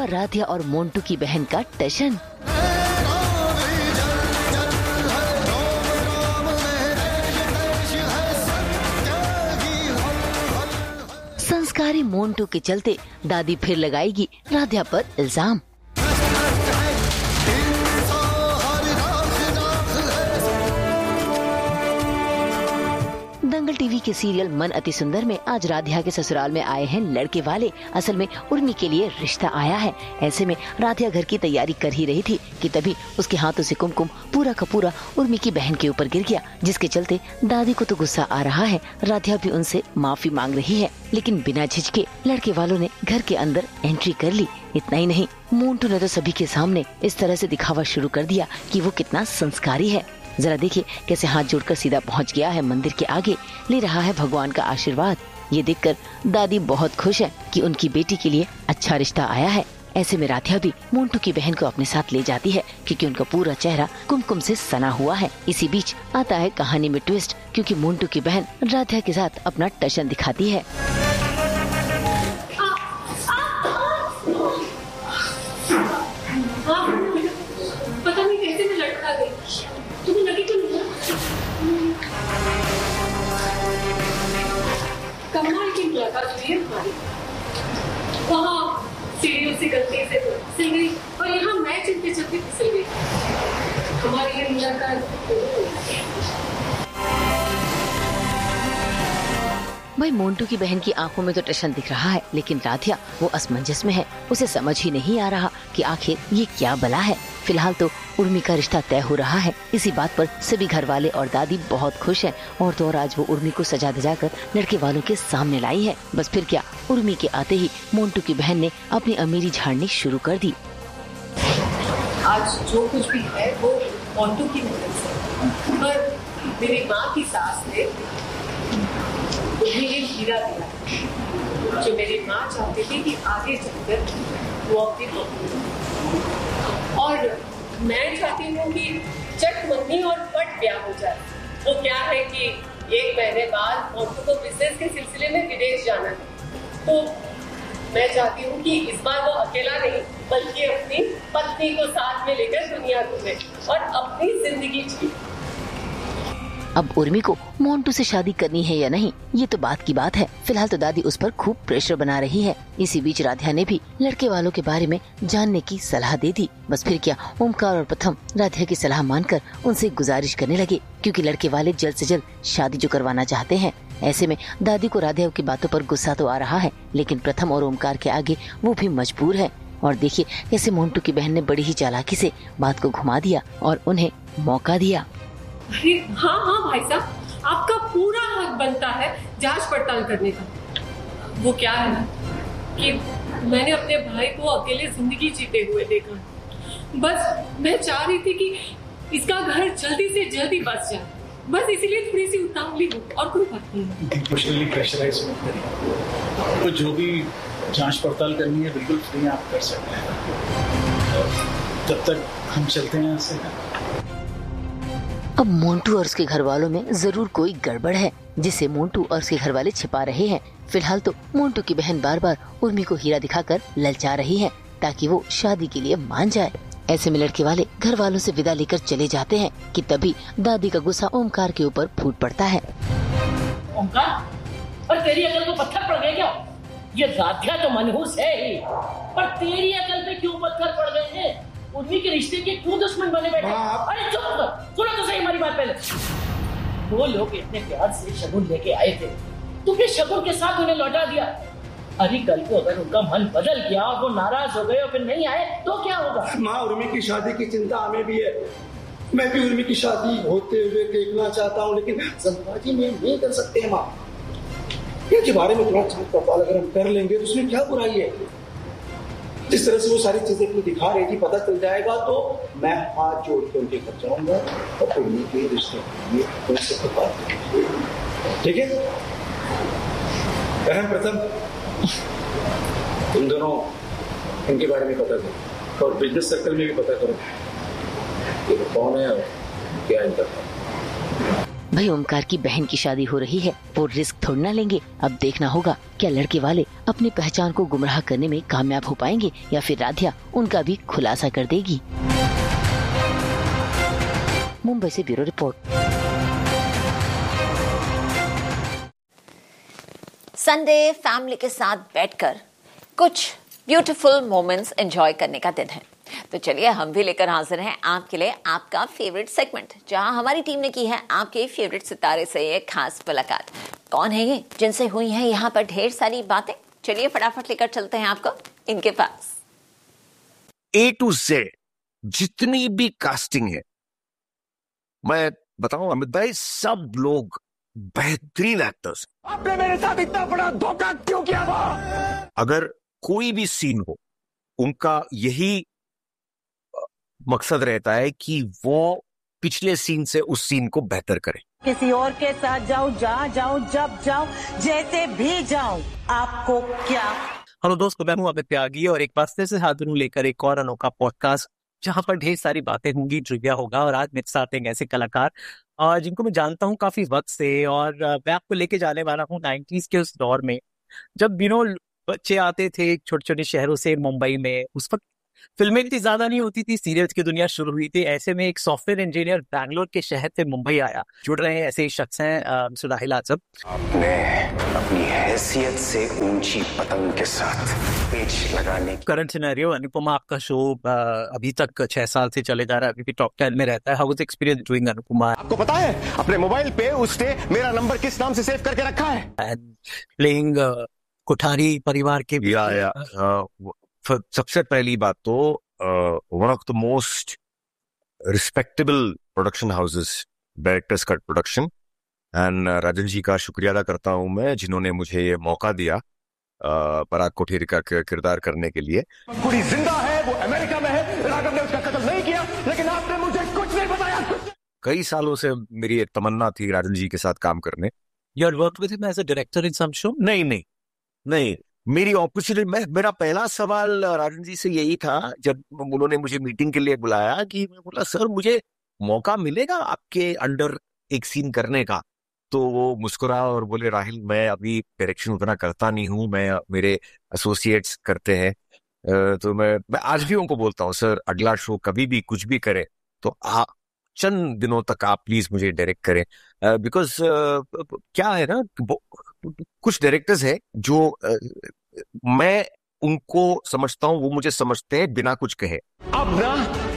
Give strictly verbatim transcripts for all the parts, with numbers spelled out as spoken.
राधिया और मोंटू की बहन का टशन। संस्कारी मोंटू के चलते दादी फिर लगाएगी राधिया पर इल्जाम। दंगल टीवी के सीरियल मन अति सुंदर में आज राधिया के ससुराल में आए हैं लड़के वाले। असल में उर्मी के लिए रिश्ता आया है। ऐसे में राधिया घर की तैयारी कर ही रही थी कि तभी उसके हाथों से कुमकुम पूरा का पूरा उर्मी की बहन के ऊपर गिर गया, जिसके चलते दादी को तो गुस्सा आ रहा है। राधिया भी उनसे माफी मांग रही है, लेकिन बिना झिझके लड़के वालों ने घर के अंदर एंट्री कर ली। इतना ही नहीं, मोंटू ने तो सभी के सामने इस तरह से दिखावा शुरू कर दिया कि वो कितना संस्कारी है। जरा देखिए कैसे हाथ जोड़कर सीधा पहुंच गया है मंदिर के आगे, ले रहा है भगवान का आशीर्वाद। ये देखकर दादी बहुत खुश है कि उनकी बेटी के लिए अच्छा रिश्ता आया है। ऐसे में राधिया भी मोंटू की बहन को अपने साथ ले जाती है, क्योंकि उनका पूरा चेहरा कुमकुम से सना हुआ है। इसी बीच आता है कहानी में ट्विस्ट, क्योंकि मोंटू की बहन राधिया के साथ अपना टशन दिखाती है। पता नहीं कैसे मैं लटका गई, तुम्हें लगी तो नहीं? कमाल की मुलाकात हुई है हमारी। वहाँ सीढ़ियों से गलती से फिसल गई और यहाँ मैं चलते चलते फिसल गई। हमारी ये मुलाकात भाई मोंटू की बहन की आंखों में तो टशन दिख रहा है, लेकिन राधिया वो असमंजस में है। उसे समझ ही नहीं आ रहा कि आखिर ये क्या बला है। फिलहाल तो उर्मी का रिश्ता तय हो रहा है। इसी बात पर सभी घर वाले और दादी बहुत खुश हैं। और तो और आज वो उर्मी को सजा धजा कर लड़के वालों के सामने लाई है। बस फिर क्या, उर्मी के आते ही मोंटू की बहन ने अपनी अमीरी झाड़नी शुरू कर दी। आज जो कुछ भी है वो मोंटू की मदद से, पर मेरी माँ की सास ने मुझे हीरा दिया जो मेरी माँ चाहती थी कि आगे चलकर वो अपनी बहू, और मैं चाहती हूँ कि चट मन्नी और पट ब्याह हो जाए। वो क्या है कि एक महीने बाद मोंटू को बिजनेस के सिलसिले में विदेश जाना है, तो मैं चाहती हूँ कि इस बार वो अकेला नहीं बल्कि अपनी पत्नी को साथ में लेकर दुनिया घूमे और अपनी जिंदगी जिए। अब उर्मी को मोंटू से शादी करनी है या नहीं, ये तो बात की बात है। फिलहाल तो दादी उस पर खूब प्रेशर बना रही है। इसी बीच राधिया ने भी लड़के वालों के बारे में जानने की सलाह दे दी। बस फिर क्या, ओमकार और प्रथम राधिया की सलाह मानकर उनसे गुजारिश करने लगे, क्योंकि लड़के वाले जल्द से जल्द शादी जो करवाना चाहते हैं। ऐसे में दादी को राधिया की बातों पर गुस्सा तो आ रहा है, लेकिन प्रथम और ओमकार के आगे वो भी मजबूर है। और देखिए कैसे मोंटू की बहन ने बड़ी ही चालाकी से बात को घुमा दिया और उन्हें मौका दिया। अरे हाँ हाँ भाई साहब, आपका पूरा हक बनता है जांच पड़ताल करने का। वो क्या है ना कि मैंने अपने भाई को अकेले जिंदगी जीते हुए देखा। बस मैं चाह रही थी कि इसका घर जल्दी से जल्दी बस जाए, बस इसीलिए थोड़ी सी उतावली हो और कोई बात नहीं। इमोशनली प्रेशराइज मत करिए, तो जो भी जांच पड़ताल करनी है बिल्कुल फ्री आप कर सकते हैं। जब तक हम चलते हैं ऐसे। अब मोंटू और उसके घर वालों में जरूर कोई गड़बड़ है, जिसे मोंटू और उसके घर वाले छिपा रहे हैं। फिलहाल तो मोंटू की बहन बार बार उर्मी को हीरा दिखाकर ललचा रही है, ताकि वो शादी के लिए मान जाए। ऐसे में लड़के वाले घर वालों से विदा लेकर चले जाते हैं कि तभी दादी का गुस्सा ओमकार के ऊपर फूट पड़ता है। ओमकार, और तेरी अकल को पत्थर पड़ गए क्या? ये राधिया तो मनहूस है ही, पर तेरी अकल पे क्यों पत्थर पड़ गए हैं? उर्मी के रिश्ते के क्यों दुश्मन बने बैठे? अरे चुप कर, सुनो तो सही हमारी बात पहले। वो लोग इतने प्यार से शगुन लेके आए थे, तुमने शगुन के साथ उन्हें लौटा दिया। अरे कल को अगर उनका मन बदल गया और वो नाराज हो गए और फिर नहीं आए तो क्या होगा? माँ, उर्मी की शादी की चिंता हमें भी है। मैं भी उर्मी की शादी होते हुए देखना चाहता हूँ, लेकिन जल्दबाजी में नहीं कर सकते हैं माँ। इनके बारे में थोड़ा जांच पड़ताल अगर हम कर लेंगे तो उसमें क्या बुराई है? जिस तरह से वो सारी चीजें अपनी दिखा रही थी, पता चल जाएगा तो मैं हाथ जोड़ के उनके घर जाऊंगा और उर्मी के रिश्ते के लिए उनसे बात करूंगा। ठीक है बहन प्रथम, तुम दोनों इनके बारे में पता करो और बिजनेस सर्कल में भी पता करो कि वो कौन है और क्या इनका। भाई ओमकार की बहन की शादी हो रही है, वो रिस्क थोड़ा ना लेंगे। अब देखना होगा क्या लड़के वाले अपनी पहचान को गुमराह करने में कामयाब हो पाएंगे या फिर राधिया उनका भी खुलासा कर देगी। मुंबई से ब्यूरो रिपोर्ट। संडे फैमिली के साथ बैठकर कुछ ब्यूटीफुल मोमेंट्स एंजॉय करने का दिन है, तो चलिए हम भी लेकर हाजिर हैं आपके लिए आपका फेवरेट सेगमेंट, जहां हमारी टीम ने की है आपके फेवरेट सितारे से ये खास मुलाकात। कौन है ये जिनसे हुई है यहाँ पर ढेर सारी बातें? चलिए फटाफट लेकर चलते हैं आपको इनके पास। ए टू जेड जितनी भी कास्टिंग है, मैं बताऊं अमित भाई, सब लोग बेहतरीन एक्टर्स। आपने मेरे साथ इतना बड़ा धोखा क्यों किया? था अगर कोई भी सीन हो, उनका यही मकसद रहता है कि वो पिछले सीन से उस सीन को बेहतर करें। किसी और के साथ जाऊं, जहां जाऊं, जब जाऊं, जैसे भी जाऊं, आपको क्या? हेलो दोस्तों, मैं हूं अमित त्यागी और एक बार फिर से हाजिर हूं लेकर एक और अनोखा पॉडकास्ट, जहां पर ढेर सारी बातें होंगी, ट्रिविया होगा। और आज मेरे साथ एक ऐसे कलाकार जिनको मैं जानता हूं काफी वक्त से, और मैं आपको लेके जाने वाला हूं नाइन्टीज के उस दौर में जब यू नो बच्चे आते थे छोटे छोटे शहरों से मुंबई में। उस वक्त फिल्में इतनी ज्यादा नहीं होती थी, सीरियल्स की दुनिया शुरू हुई थी। ऐसे में एक सॉफ्टवेयर इंजीनियर बैंगलोर के शहर से मुंबई आया। जुड़ रहे हैं ऐसे ही शख्स हैं मिस्टर राहिल आजम। आपने अपनी हैसियत से ऊंची पतंग के साथ पेच लगाने। करंट सिनेरियो अनुपमा, आपका शो अभी तक छह साल से चले जा रहा है, अभी भी टॉप टेन में रहता है। How was experience doing Anupama? आपको पता है अपने मोबाइल पे उसने मेरा नंबर किस नाम से सेव करके रखा है? प्लेइंग कोठारी परिवार के। या, या, uh, सबसे पहली बात तो one of the most respectable production houses, directors cut production, and Rajan ji का शुक्रिया अदा करता हूं मैं, जिन्होंने मुझे ये मौका दिया पराग कोठेरी का किरदार करने के लिए। कुड़ी जिंदा है, वो अमेरिका में है, राघव ने उसका कत्ल नहीं किया, लेकिन आपने मुझे कुछ नहीं बताया। कई सालों से मेरी एक तमन्ना थी राजन जी के साथ काम करने। You had worked with him as a director in some show? नहीं नहीं नहीं, मेरी अपॉर्चुनिटी, मैं मेरा पहला सवाल राजन जी से यही था जब उन्होंने मुझे मीटिंग के लिए बुलाया, कि मैं बोला सर मुझे मौका मिलेगा आपके अंडर एक सीन करने का? तो वो मुस्कुरा और बोले राहिल, मैं अभी डायरेक्शन उतना करता नहीं हूँ, मैं मेरे एसोसिएट्स करते हैं। तो मैं मैं आज भी उनको बोलता हूँ सर अगला शो कभी भी कुछ भी करे तो आ चंद दिनों तक आप प्लीज मुझे डायरेक्ट करें, बिकॉज uh, uh, क्या है ना, कुछ डायरेक्टर्स है जो uh, मैं उनको समझता हूं, वो मुझे समझते हैं बिना कुछ कहे। अब ना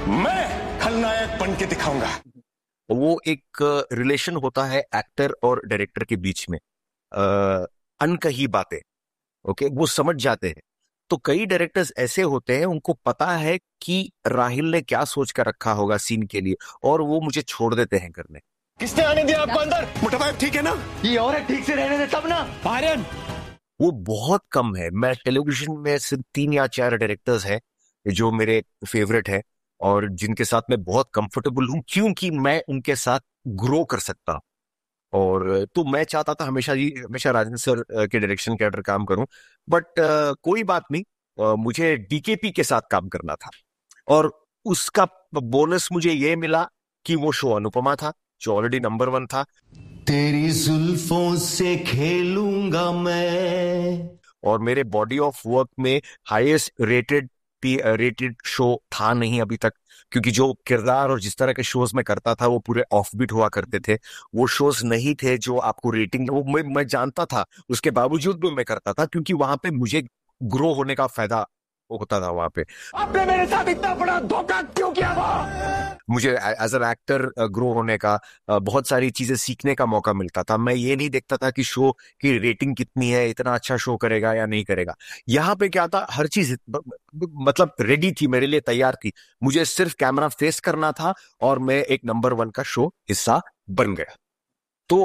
मैं खलनायक बन के दिखाऊंगा। वो एक रिलेशन uh, होता है एक्टर और डायरेक्टर के बीच में, uh, अनकही बातें, ओके okay? वो समझ जाते हैं। तो कई डायरेक्टर्स ऐसे होते हैं, उनको पता है कि राहिल ने क्या सोच कर रखा होगा सीन के लिए, और वो मुझे छोड़ देते हैं करने। किसने आने दिया आपको अंदर? मोटा भाई ठीक है ना? ये औरत ठीक से रहने दे तब ना। आर्यन, वो बहुत कम है। मैं टेलीविजन में सिर्फ तीन या चार डायरेक्टर्स हैं जो मेरे फेवरेट हैं और जिनके साथ मैं बहुत कंफर्टेबल हूं, क्योंकि मैं उनके साथ ग्रो कर सकता हूं। और तो मैं चाहता था हमेशा जी हमेशा राजन सर के डायरेक्शन के अंडर काम करूं, बट uh, कोई बात नहीं, uh, मुझे डीकेपी के साथ काम करना था, और उसका बोनस मुझे ये मिला कि वो शो अनुपमा था जो ऑलरेडी नंबर वन था। तेरी जुल्फों से खेलूंगा मैं, और मेरे बॉडी ऑफ वर्क में हाईएस्ट रेटेड रेटेड शो था नहीं अभी तक, क्योंकि जो किरदार और जिस तरह के शोज में करता था वो पूरे ऑफ बीट हुआ करते थे। वो शोज नहीं थे जो आपको रेटिंग, वो मैं, मैं जानता था, उसके बावजूद भी मैं करता था, क्योंकि वहां पे मुझे ग्रो होने का फायदा होता था। वहां पे आपने मेरे साथ इतना बड़ा धोखा क्यों किया? था मुझे एज एन एक्टर ग्रो होने का, बहुत सारी चीजें सीखने का मौका मिलता था। मैं ये नहीं देखता था कि शो की रेटिंग कितनी है, इतना अच्छा शो करेगा या नहीं करेगा। यहाँ पे क्या था, हर चीज मतलब रेडी थी, मेरे लिए तैयार थी। मुझे सिर्फ कैमरा फेस करना था और मैं एक नंबर वन का शो हिस्सा बन गया। तो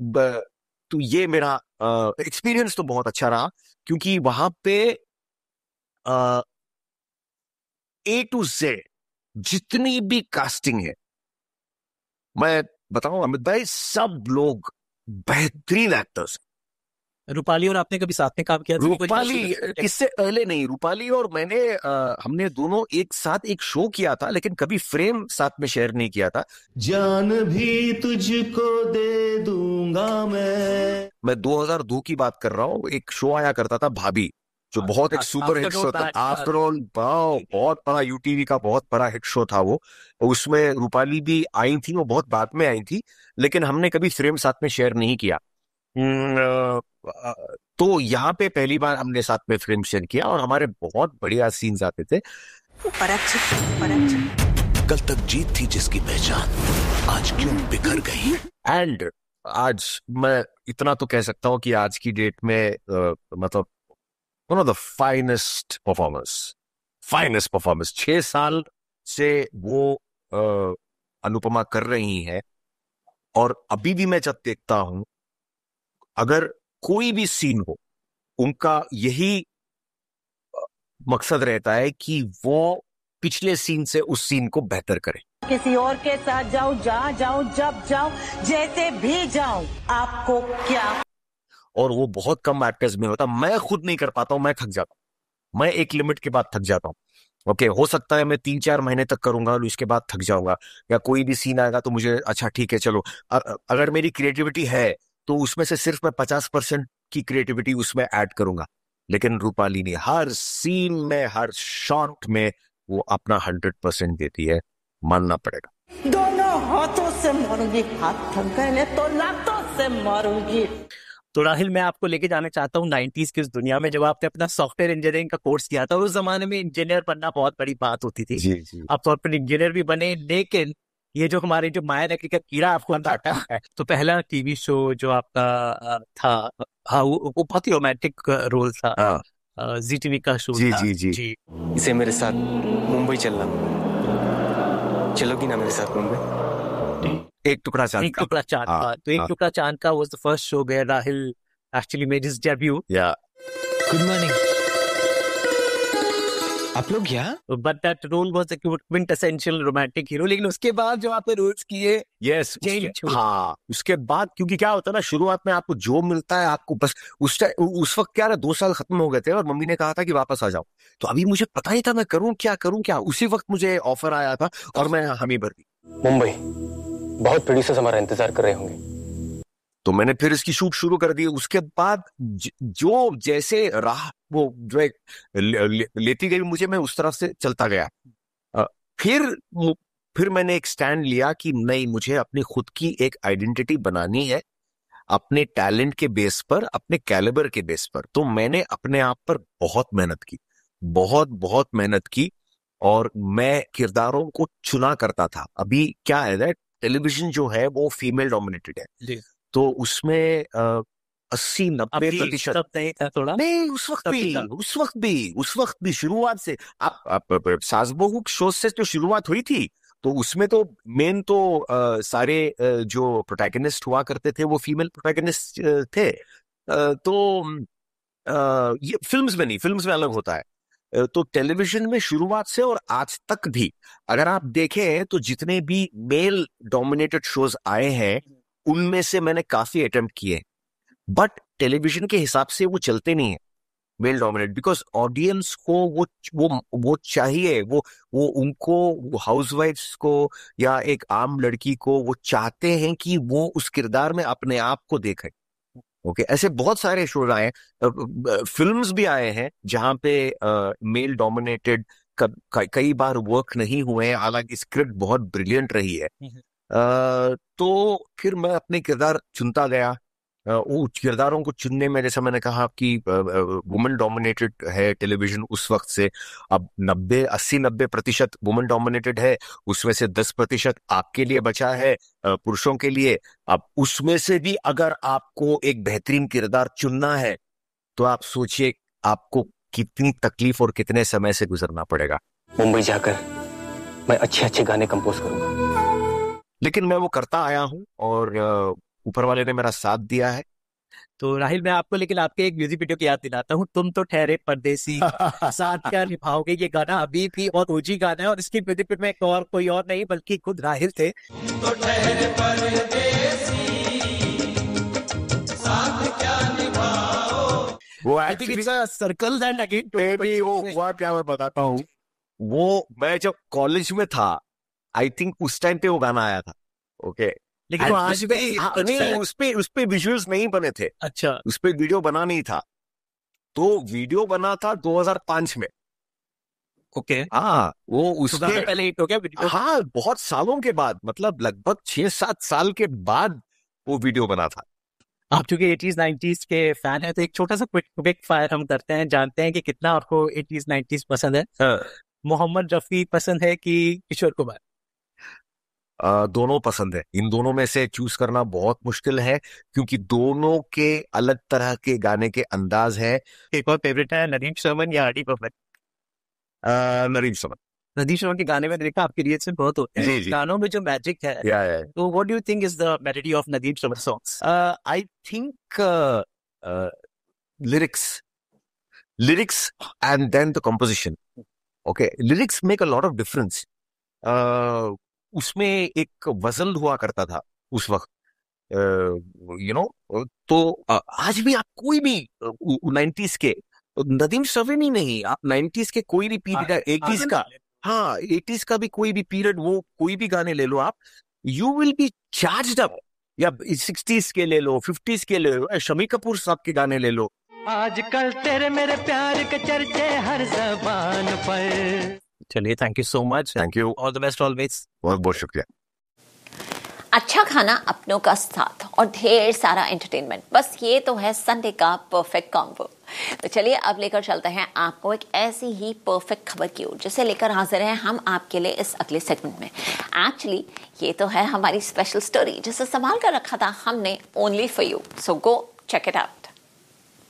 तो ये मेरा एक्सपीरियंस तो बहुत अच्छा रहा, क्योंकि वहां पे ए टू जेड जितनी भी कास्टिंग है, मैं बताऊं अमित भाई, सब लोग बेहतरीन एक्टर्स। रूपाली और आपने कभी साथ में काम किया? रूपाली इससे पहले नहीं, रूपाली और मैंने आ, हमने दोनों एक साथ एक शो किया था, लेकिन कभी फ्रेम साथ में शेयर नहीं किया था। जान भी तुझको दे दूंगा मैं मैं दो हज़ार दो की बात कर रहा हूँ। एक शो आया करता था भाभी, जो बहुत एक सुपर हिट शो था। आफ्टर ऑल बहुत बड़ा यूटीवी का बहुत बड़ा हिट शो था वो। उसमें रूपाली भी आई थी, वो बहुत बाद में आई थी, लेकिन हमने कभी फ्रेम साथ में शेयर नहीं किया। तो यहाँ पे पहली बार हमने साथ में फ्रेम शेयर किया और हमारे बहुत बढ़िया सीन्स आते थे। कल तक जीत थी जिसकी पहचान आज क्यों बिखर गई। एंड आज मैं इतना तो कह सकता हूँ कि आज की डेट में uh, मतलब one of the finest performance finest performance छह साल से वो uh, अनुपमा कर रही है। और अभी भी मैं जब देखता हूं, अगर कोई भी सीन हो, उनका यही मकसद रहता है कि वो पिछले सीन से उस सीन को बेहतर करें। किसी और के साथ जाओ, जहाँ जाओ, जब जाओ, जैसे भी जाओ, आपको क्या। और वो बहुत कम एक्टर्स में होता। मैं खुद नहीं कर पाता हूं, मैं थक जाता हूं। मैं एक लिमिट के बाद थक जाता हूं। ओके okay, हो सकता है मैं तीन चार महीने तक करूंगा और उसके बाद थक जाऊंगा, या कोई भी सीन आएगा तो मुझे अच्छा ठीक है चलो। अगर मेरी क्रिएटिविटी है तो उसमें से सिर्फ मैं पचास परसेंट की क्रिएटिविटी उसमें ऐड करूंगा। लेकिन रूपाली ने हर सीन में, हर शॉट में वो अपना हंड्रेड परसेंट देती है, मानना पड़ेगा। दोनों हाथों से मारूंगी, हाथ थक गए तो लातों से मारूंगी। तो राहिल, मैं आपको लेके जाना चाहता हूँ नाइनटीज की उस दुनिया में जब आपने अपना सॉफ्टवेयर इंजीनियरिंग का कोर्स किया था। उस जमाने में इंजीनियर बनना बहुत बड़ी बात होती थी। जी, जी। आप तौर पर इंजीनियर भी बने, लेकिन ये जो हमारे जो माया नगरी का कीड़ा आपको अंदर है। तो पहला टीवी शो जो आपका था, हाँ, वो, वो बहुत ही रोमांटिक रोल था। हाँ। जी टीवी का शो जी, था। जी, जी, जी। इसे मेरे साथ मुंबई चलना, चलोगी ना मेरे साथ मुंबई? एक टुकड़ा चांद एक टुकड़ा चांद का। तो एक टुकड़ा चांद का was the first show where Rahil actually made his debut. या गुड मॉर्निंग। आप लोग यहाँ? But that role was a quintessential romantic hero. लेकिन उसके बाद जो आपने रोल्स किए, यस, हाँ, उसके बाद क्योंकि क्या होता है ना, शुरुआत में आपको जो मिलता है आपको बस उस उस वक्त क्या, दो साल खत्म हो गए थे और मम्मी ने कहा था कि वापस आ जाओ। तो अभी मुझे पता ही था मैं करूं क्या करूं क्या। उसी वक्त मुझे ऑफर आया था और मैं हामी भर दी। मुंबई बहुत प्रोड्यूसर्स हमारा इंतजार कर रहे होंगे। तो मैंने फिर इसकी शूट शुरू कर दी। उसके बाद जो जैसे राह वो जो एक ले, ले, लेती गई मुझे, मैं उस तरफ से चलता गया। फिर फिर मैंने एक स्टैंड लिया कि नहीं, मुझे अपनी खुद की एक आइडेंटिटी बनानी है, अपने टैलेंट के बेस पर, अपने कैलिबर के बेस पर। तो मैंने अपने आप पर बहुत मेहनत की, बहुत बहुत मेहनत की, और मैं किरदारों को चुना करता था। अभी क्या है, टेलीविजन जो है वो फीमेल डोमिनेटेड है, तो उसमें अस्सी नब्बे प्रतिशत नहीं था थोड़ा नहीं उस वक्त भी उस वक्त भी उस वक्त भी शुरुआत से आप, आप सास बहू शो से जो शुरुआत हुई थी, तो उसमें तो मेन तो आ, सारे आ, जो प्रोटैगनिस्ट हुआ करते थे वो फीमेल प्रोटैगनिस्ट थे। आ, तो आ, ये फिल्म्स में नहीं, फिल्म्स में अलग होता है। तो टेलीविजन में शुरुआत से और आज तक भी अगर आप देखें तो जितने भी मेल डोमिनेटेड शोज आए हैं उनमें से मैंने काफी अटेम्प्ट किए, बट टेलीविजन के हिसाब से वो चलते नहीं है मेल डोमिनेट, बिकॉज ऑडियंस को वो वो वो चाहिए, वो वो उनको वो हाउसवाइफ्स को या एक आम लड़की को वो चाहते हैं कि वो उस किरदार में अपने आप को देखे। ओके okay, ऐसे बहुत सारे शोज आए हैं, फिल्म्स भी आए हैं जहां पे मेल डोमिनेटेड कई बार वर्क नहीं हुए हैं, हालांकि स्क्रिप्ट बहुत ब्रिलियंट रही है। uh, तो फिर मैं अपने किरदार चुनता गया। वो किरदारों को चुनने में, जैसा मैंने कहा कि वुमेन डोमिनेटेड है टेलीविजन उस वक्त से, अब नब्बे अस्सी नब्बे प्रतिशत वुमेन डोमिनेटेड है, उसमें से दस प्रतिशत आपके लिए बचा है पुरुषों के लिए। अब उसमें से भी अगर आपको एक बेहतरीन किरदार चुनना है तो आप सोचिए आपको कितनी तकलीफ और कितने समय से गुजरना पड़ेगा। मुंबई जाकर मैं अच्छे अच्छे गाने कंपोज करूंगा। लेकिन मैं वो करता आया हूं और ऊपर वाले ने मेरा साथ दिया है। तो राहिल, मैं आपको लेकिन आपके एक म्यूजिक वीडियो की याद दिलाता हूँ, तुम तो ठहरे परदेसी साथ क्या निभाओगे। ये गाना अभी भी बहुत ओजी गाना है और इसकी म्यूजिक वीडियो में एक और कोई और नहीं बल्कि खुद राहिल थे। तो ठहरे परदेसी साथ क्या निभाओगे। वो I think it's a circle and again भी वो हुआ क्या मैं बताता हूँ। वो मैं जब कॉलेज में था, आई थिंक उस टाइम पे वो गाना आया था। ओके, लेकिन वो आज भी नहीं, उस पे उस पे विजुअल्स नहीं बने थे। अच्छा, उस पे वीडियो बना नहीं था। तो वीडियो बना था दो हज़ार पाँच में। ओके, हाँ, वो उसके पहले हिट हो गया वीडियो। हाँ, बहुत सालों के बाद, मतलब लगभग छह सात साल के बाद वो वीडियो बना था। आप चूंकि एटीज़ नाइंटीज़ के फैन हैं, तो एक छोटा सा क्विक क्विक फायर हम करते हैं, जानते हैं कि कितना आपको एटीज़ नाइंटीज़ पसंद है। हाँ। मोहम्मद रफी पसंद है कि किशोर कुमार? आ, दोनों पसंद है। इन दोनों में से चूज करना बहुत मुश्किल है, क्योंकि दोनों के अलग तरह के गाने के अंदाज है। एक और फेवरेट है नदीम श्रवण या आरडी बर्मन? नदीम श्रवण। नदीम श्रवण के गाने में देखा आपके रिएक्शन बहुत होते हैं, गानों में जो मैजिक है। या, या। तो what do you think is the melody of Nadeem Shravan songs? I think lyrics lyrics and then the composition. Okay, lyrics make a lot of difference. उसमें एक वजन हुआ करता था उस वक्त, यू नो। तो uh, आज भी आप कोई भी नाइन्टीज के, नदीम श्रवण ही नहीं, आप नाइन्टीज के कोई भी पीरियड, एटीज का, हाँ एटीज का भी कोई भी पीरियड, वो कोई भी गाने ले लो आप, you will be charged up. या सिक्सटीज के ले लो, फिफ्टीज के ले लो, शमी कपूर साहब के गाने ले लो। आजकल तेरे मेरे प्यार के चर्चे हर ज़बान पर। चलिए, thank you so much. Thank you, all the best always. बहुत बहुत शुक्रिया। अच्छा खाना, अपनों का साथ और ढेर सारा एंटरटेनमेंट, बस ये तो है संडे का परफेक्ट कॉम्बो। तो चलिए अब लेकर चलते हैं आपको एक ऐसी ही परफेक्ट खबर की ओर, जिसे लेकर हाजिर हैं हम आपके लिए इस अगले सेगमेंट में। एक्चुअली ये तो है हमारी स्पेशल स्टोरी, जिसे संभाल कर रखा था हमने only for you. So go check it out.